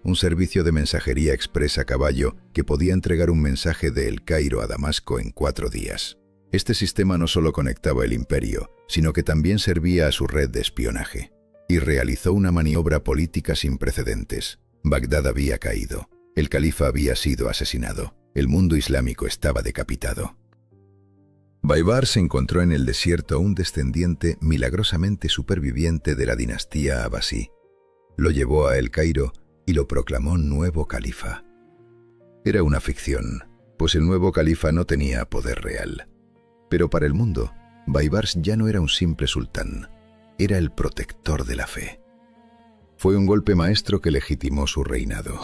un servicio de mensajería express a caballo que podía entregar un mensaje de El Cairo a Damasco en 4 días. Este sistema no solo conectaba el imperio, sino que también servía a su red de espionaje. Y realizó una maniobra política sin precedentes. Bagdad había caído. El califa había sido asesinado. El mundo islámico estaba decapitado. Baibars se encontró en el desierto a un descendiente milagrosamente superviviente de la dinastía abasí. Lo llevó a El Cairo y lo proclamó nuevo califa. Era una ficción, pues el nuevo califa no tenía poder real. Pero para el mundo, Baibars ya no era un simple sultán, era el protector de la fe. Fue un golpe maestro que legitimó su reinado.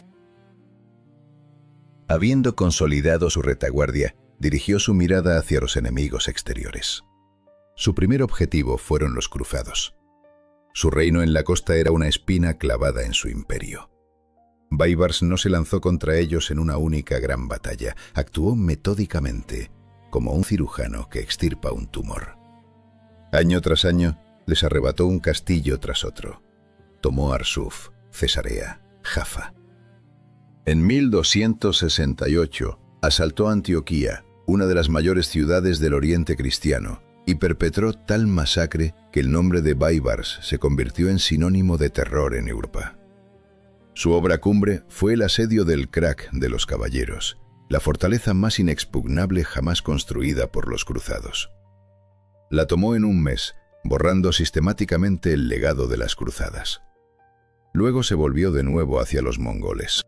Habiendo consolidado su retaguardia, dirigió su mirada hacia los enemigos exteriores. Su primer objetivo fueron los cruzados. Su reino en la costa era una espina clavada en su imperio. Baibars no se lanzó contra ellos en una única gran batalla, actuó metódicamente, como un cirujano que extirpa un tumor. Año tras año, les arrebató un castillo tras otro. Tomó Arsuf, Cesarea, Jaffa. En 1268, asaltó Antioquía, una de las mayores ciudades del Oriente cristiano, y perpetró tal masacre que el nombre de Baibars se convirtió en sinónimo de terror en Europa. Su obra cumbre fue el asedio del Krak de los Caballeros, la fortaleza más inexpugnable jamás construida por los cruzados. La tomó en un mes, borrando sistemáticamente el legado de las cruzadas. Luego se volvió de nuevo hacia los mongoles.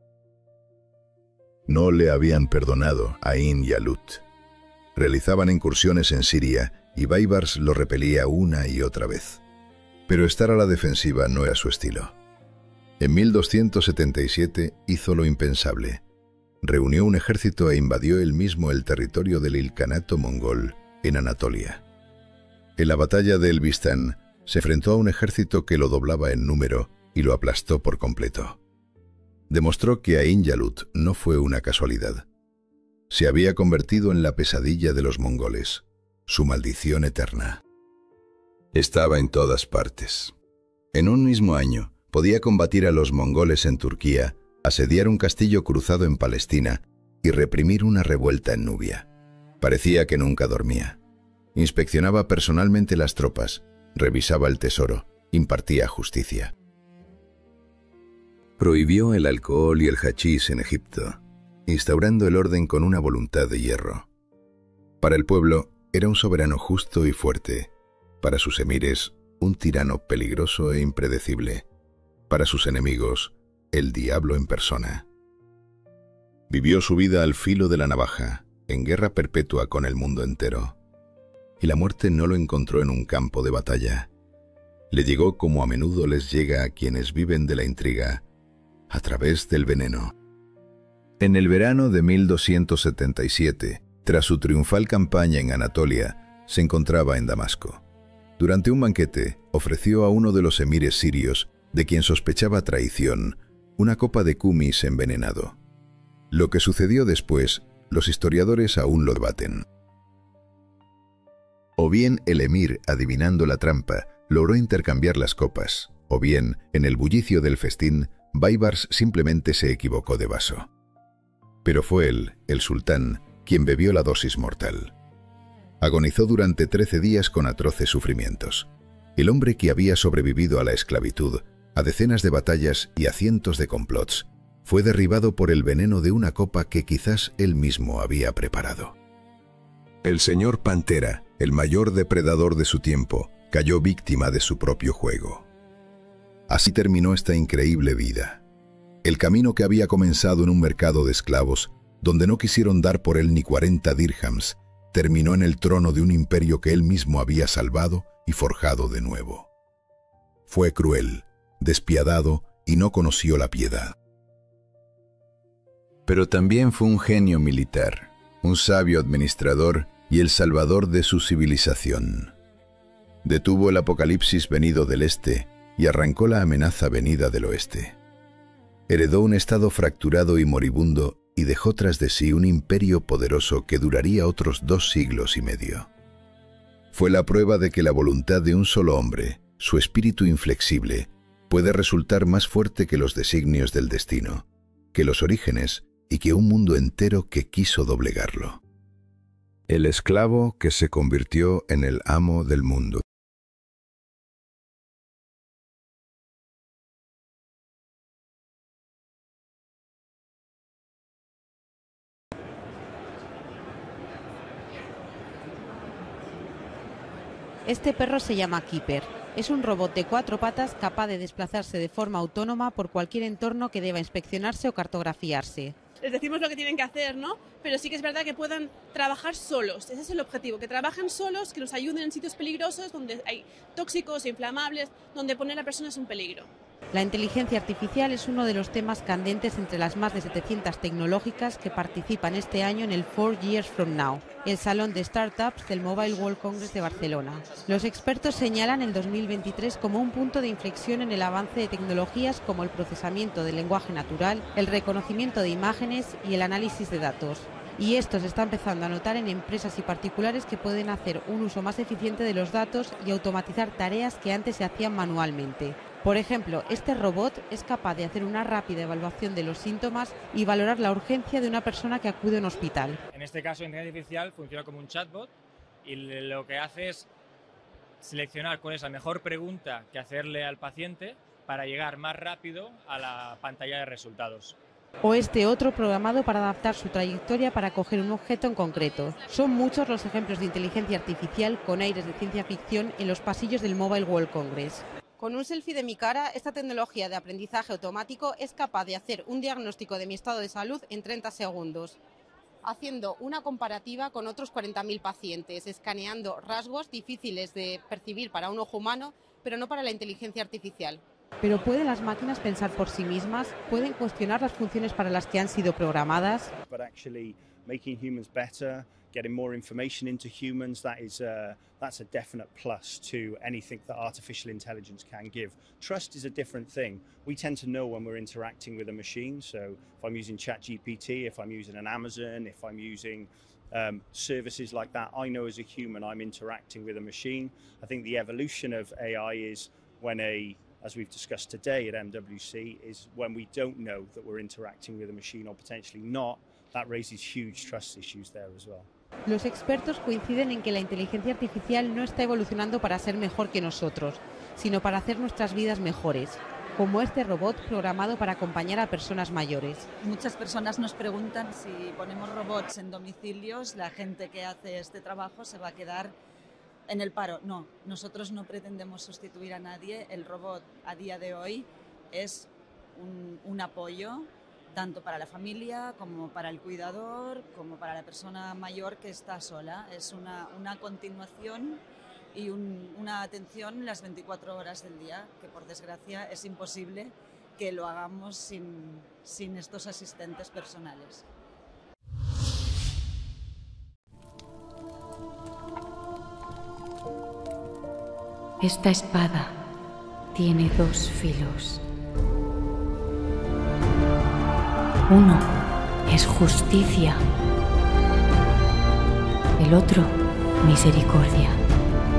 No le habían perdonado a Ain y Alut. Realizaban incursiones en Siria y Baibars lo repelía una y otra vez. Pero estar a la defensiva no era su estilo. En 1277 hizo lo impensable. Reunió un ejército e invadió él mismo el territorio del Ilkhanato mongol en Anatolia. En la batalla de Elbistán se enfrentó a un ejército que lo doblaba en número y lo aplastó por completo. Demostró que Ain Jalut no fue una casualidad. Se había convertido en la pesadilla de los mongoles, su maldición eterna. Estaba en todas partes. En un mismo año, podía combatir a los mongoles en Turquía, asediar un castillo cruzado en Palestina y reprimir una revuelta en Nubia. Parecía que nunca dormía. Inspeccionaba personalmente las tropas, revisaba el tesoro, impartía justicia. Prohibió el alcohol y el hachís en Egipto, instaurando el orden con una voluntad de hierro. Para el pueblo, era un soberano justo y fuerte. Para sus emires, un tirano peligroso e impredecible. Para sus enemigos, el diablo en persona. Vivió su vida al filo de la navaja, en guerra perpetua con el mundo entero. Y la muerte no lo encontró en un campo de batalla. Le llegó como a menudo les llega a quienes viven de la intriga, a través del veneno. En el verano de 1277, tras su triunfal campaña en Anatolia, se encontraba en Damasco. Durante un banquete, ofreció a uno de los emires sirios, de quien sospechaba traición, una copa de kumis envenenado. Lo que sucedió después, los historiadores aún lo debaten. O bien el emir, adivinando la trampa, logró intercambiar las copas, o bien, en el bullicio del festín, Baibars simplemente se equivocó de vaso. Pero fue él, el sultán, quien bebió la dosis mortal. Agonizó durante 13 días con atroces sufrimientos. El hombre que había sobrevivido a la esclavitud, a decenas de batallas y a cientos de complots, fue derribado por el veneno de una copa que quizás él mismo había preparado. El señor Pantera, el mayor depredador de su tiempo, cayó víctima de su propio juego. Así terminó esta increíble vida. El camino que había comenzado en un mercado de esclavos, donde no quisieron dar por él ni 40 dirhams, terminó en el trono de un imperio que él mismo había salvado y forjado de nuevo. Fue cruel, despiadado y no conoció la piedad. Pero también fue un genio militar, un sabio administrador y el salvador de su civilización. Detuvo el apocalipsis venido del este y arrancó la amenaza venida del oeste. Heredó un estado fracturado y moribundo y dejó tras de sí un imperio poderoso que duraría otros 2 siglos y medio. Fue la prueba de que la voluntad de un solo hombre, su espíritu inflexible, puede resultar más fuerte que los designios del destino, que los orígenes y que un mundo entero que quiso doblegarlo. El esclavo que se convirtió en el amo del mundo. Este perro se llama Keeper. Es un robot de 4 patas capaz de desplazarse de forma autónoma por cualquier entorno que deba inspeccionarse o cartografiarse. Les decimos lo que tienen que hacer, ¿no? Pero sí que es verdad que puedan trabajar solos. Ese es el objetivo, que trabajen solos, que nos ayuden en sitios peligrosos donde hay tóxicos e inflamables, donde poner a personas es un peligro. La inteligencia artificial es uno de los temas candentes entre las más de 700 tecnológicas que participan este año en el 4 Years From Now, el salón de startups del Mobile World Congress de Barcelona. Los expertos señalan el 2023 como un punto de inflexión en el avance de tecnologías como el procesamiento del lenguaje natural, el reconocimiento de imágenes y el análisis de datos. Y esto se está empezando a notar en empresas y particulares que pueden hacer un uso más eficiente de los datos y automatizar tareas que antes se hacían manualmente. Por ejemplo, este robot es capaz de hacer una rápida evaluación de los síntomas y valorar la urgencia de una persona que acude a un hospital. En este caso, la inteligencia artificial funciona como un chatbot y lo que hace es seleccionar cuál es la mejor pregunta que hacerle al paciente para llegar más rápido a la pantalla de resultados. O este otro programado para adaptar su trayectoria para coger un objeto en concreto. Son muchos los ejemplos de inteligencia artificial con aires de ciencia ficción en los pasillos del Mobile World Congress. Con un selfie de mi cara, esta tecnología de aprendizaje automático es capaz de hacer un diagnóstico de mi estado de salud en 30 segundos, haciendo una comparativa con otros 40.000 pacientes, escaneando rasgos difíciles de percibir para un ojo humano, pero no para la inteligencia artificial. ¿Pero pueden las máquinas pensar por sí mismas? ¿Pueden cuestionar las funciones para las que han sido programadas? Making humans better, getting more information into humans, that's a definite plus to anything that artificial intelligence can give. Trust is a different thing. We tend to know when we're interacting with a machine. So if I'm using ChatGPT, if I'm using an Amazon, if I'm using services like that, I know as a human I'm interacting with a machine. I think the evolution of AI is when as we've discussed today at MWC, is when we don't know that we're interacting with a machine or potentially not. That raises huge trust issues there as well. Los expertos coinciden en que la inteligencia artificial no está evolucionando para ser mejor que nosotros, sino para hacer nuestras vidas mejores, como este robot programado para acompañar a personas mayores. Muchas personas nos preguntan si ponemos robots en domicilios, la gente que hace este trabajo se va a quedar en el paro. No, nosotros no pretendemos sustituir a nadie. El robot a día de hoy es un apoyo tanto para la familia como para el cuidador, como para la persona mayor que está sola. Es una continuación y una atención las 24 horas del día, que por desgracia es imposible que lo hagamos sin estos asistentes personales. Esta espada tiene 2 filos. Uno es justicia, el otro misericordia.